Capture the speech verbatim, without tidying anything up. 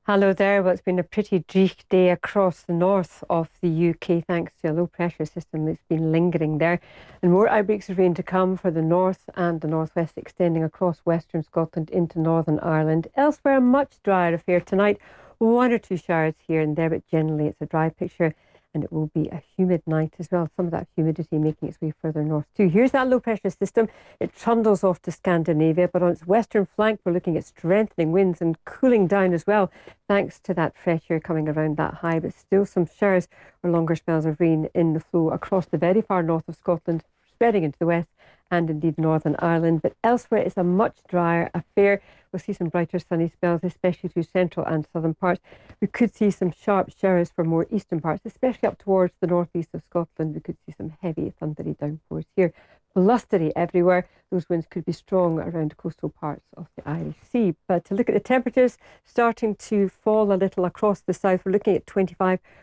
Hello there. Well, it's been a pretty dreich day across the north of the U K thanks to a low pressure system that's been lingering there. And more outbreaks of rain to come for the north and the northwest, extending across western Scotland into Northern Ireland. Elsewhere, a much drier affair tonight. One or two showers here and there, but generally it's a dry picture. And it will be a humid night as well. Some of that humidity making its way further north too. Here's that low pressure system. It trundles off to Scandinavia, but on its western flank, we're looking at strengthening winds and cooling down as well, thanks to that fresh air coming around that high. But still some showers or longer spells of rain in the flow across the very far north of Scotland, spreading into the west and indeed Northern Ireland. But elsewhere, it's a much drier affair. We'll see some brighter sunny spells, especially through central and southern parts. We could see some sharp showers for more eastern parts, especially up towards the northeast of Scotland. We could see some heavy thundery downpours here. Blustery everywhere. Those winds could be strong around coastal parts of the Irish Sea. But to look at the temperatures, starting to fall a little across the south, we're looking at twenty-five